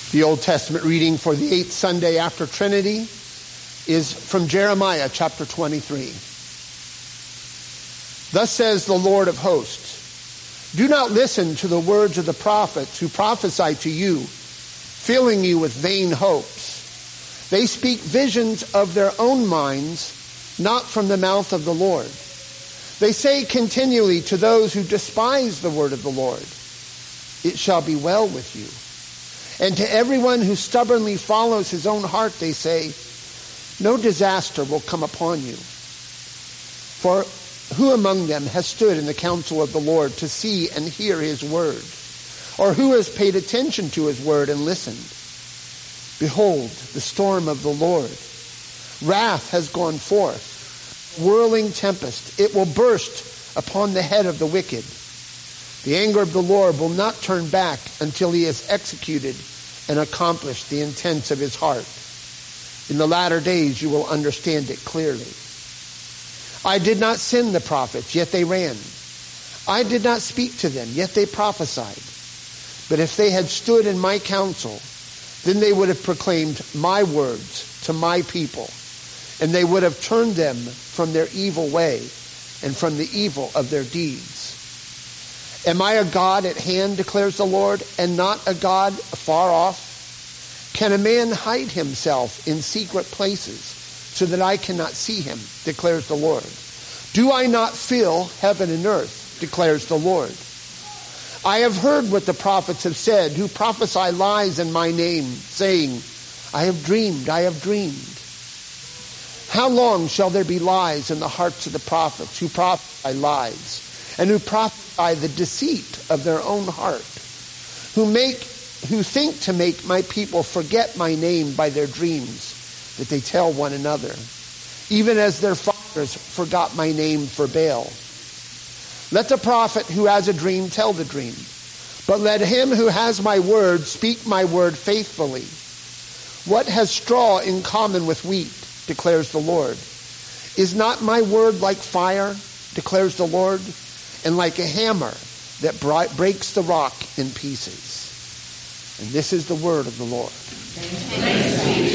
The Old Testament reading for the 8th Sunday after Trinity is from Jeremiah chapter 23. Thus says the Lord of hosts, do not listen to the words of the prophets who prophesy to you, filling you with vain hopes. They speak visions of their own minds, not from the mouth of the Lord. They say continually to those who despise the word of the Lord, it shall be well with you. And to everyone who stubbornly follows his own heart, they say, no disaster will come upon you. For who among them has stood in the counsel of the Lord to see and hear his word? Or who has paid attention to his word and listened? Behold, the storm of the Lord. Wrath has gone forth, whirling tempest. It will burst upon the head of the wicked. The anger of the Lord will not turn back until he has executed and accomplished the intents of his heart. In the latter days you will understand it clearly. I did not send the prophets, yet they ran. I did not speak to them, yet they prophesied. But if they had stood in my counsel, then they would have proclaimed my words to my people, and they would have turned them from their evil way and from the evil of their deeds. Am I a God at hand, declares the Lord, and not a God afar off? Can a man hide himself in secret places so that I cannot see him, declares the Lord? Do I not fill heaven and earth, declares the Lord? I have heard what the prophets have said, who prophesy lies in my name, saying, I have dreamed, I have dreamed. How long shall there be lies in the hearts of the prophets who prophesy lies, and who prophesy the deceit of their own heart, who think to make my people forget my name by their dreams that they tell one another, even as their fathers forgot my name for Baal. Let the prophet who has a dream tell the dream, but let him who has my word speak my word faithfully. What has straw in common with wheat, declares the Lord? Is not my word like fire, declares the Lord, and like a hammer that breaks the rock in pieces? And this is the word of the Lord. Thanks be